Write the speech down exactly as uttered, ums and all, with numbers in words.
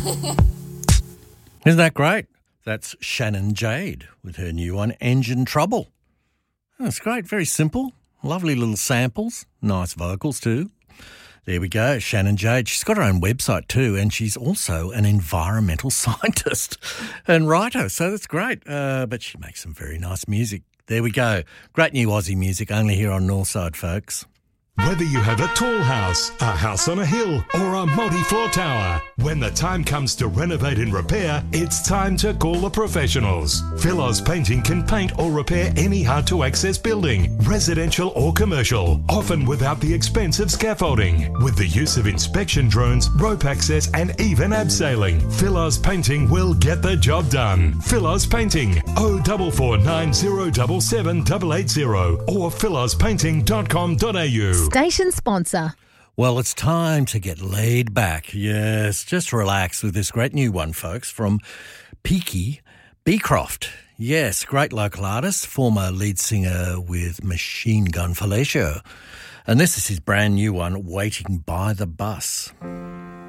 Isn't that great? That's Shannon Jade with her new one, Engine Trouble. That's great, very simple. Lovely little samples, nice vocals too. There we go, Shannon Jade. She's got her own website too, and she's also an environmental scientist and writer, so that's great. Uh, but she makes some very nice music. There we go. Great new Aussie music, only here on Northside, folks. Whether you have a tall house, a house on a hill, or a multi-floor tower, when the time comes to renovate and repair, it's time to call the professionals. Philos Painting can paint or repair any hard-to-access building, residential or commercial, often without the expense of scaffolding. With the use of inspection drones, rope access, and even abseiling, Philos Painting will get the job done. Philos Painting, oh four four nine zero seven seven eight eight zero or philos painting dot com dot a u. Station sponsor. Well, it's time to get laid back. Yes, just relax with this great new one, folks, from Peaky Beecroft. Yes, great local artist, former lead singer with Machine Gun Felicia. And this is his brand new one, Waiting by the Bus.